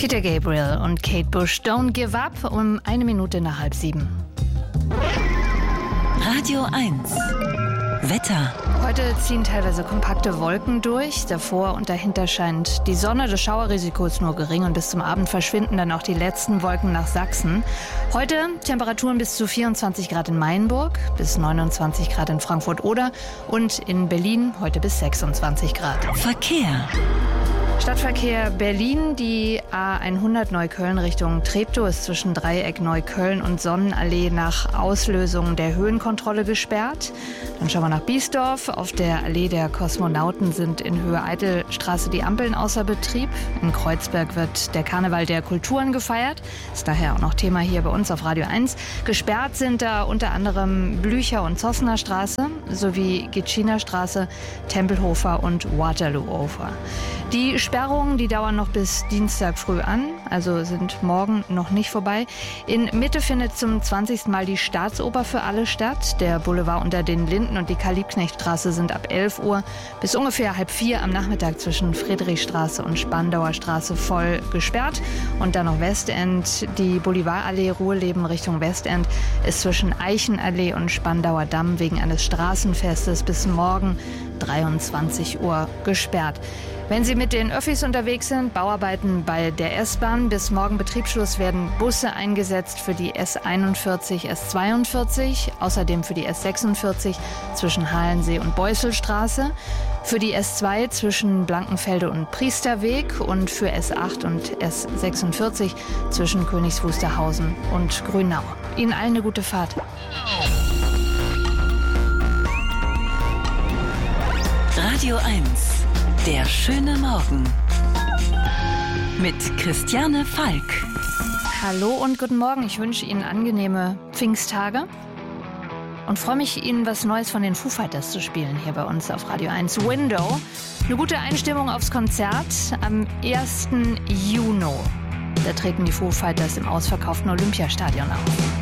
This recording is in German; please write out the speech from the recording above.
Peter Gabriel und Kate Bush, Don't Give Up, um 6:01. Radio 1 Wetter. Heute ziehen teilweise kompakte Wolken durch. Davor und dahinter scheint die Sonne. Das Schauerrisiko ist nur gering und bis zum Abend verschwinden dann auch die letzten Wolken nach Sachsen. Heute Temperaturen bis zu 24 Grad in Mainburg, bis 29 Grad in Frankfurt-Oder und in Berlin heute bis 26 Grad. Verkehr. Stadtverkehr Berlin, die A100 Neukölln Richtung Treptow ist zwischen Dreieck Neukölln und Sonnenallee nach Auslösung der Höhenkontrolle gesperrt. Dann schauen wir nach Biesdorf. Auf der Allee der Kosmonauten sind in Höhe Eidelstraße die Ampeln außer Betrieb. In Kreuzberg wird der Karneval der Kulturen gefeiert. Ist daher auch noch Thema hier bei uns auf Radio 1. Gesperrt sind da unter anderem Blücher- und Zossener Straße sowie Gitschiner Straße, Tempelhofer und Waterloo-Ufer. Die Sperrungen, die dauern noch bis Dienstag früh an, also sind morgen noch nicht vorbei. In Mitte findet zum 20. Mal die Staatsoper für alle statt. Der Boulevard unter den Linden und die Karl-Liebknecht-Straße sind ab 11 Uhr bis ungefähr 3:30 am Nachmittag zwischen Friedrichstraße und Spandauer Straße voll gesperrt. Und dann noch Westend. Die Bolivarallee Ruheleben Richtung Westend ist zwischen Eichenallee und Spandauer Damm wegen eines Straßenfestes bis morgen 23 Uhr gesperrt. Wenn Sie mit den Öffis unterwegs sind, Bauarbeiten bei der S-Bahn. Bis morgen Betriebsschluss werden Busse eingesetzt für die S41, S42, außerdem für die S46 zwischen Halensee und Beusselstraße, für die S2 zwischen Blankenfelde und Priesterweg und für S8 und S46 zwischen Königs Wusterhausen und Grünau. Ihnen allen eine gute Fahrt. Radio 1, der schöne Morgen. Mit Christiane Falk. Hallo und guten Morgen. Ich wünsche Ihnen angenehme Pfingsttage und freue mich, Ihnen was Neues von den Foo Fighters zu spielen hier bei uns auf Radio 1. Window. Eine gute Einstimmung aufs Konzert am 1. Juni. Da treten die Foo Fighters im ausverkauften Olympiastadion auf.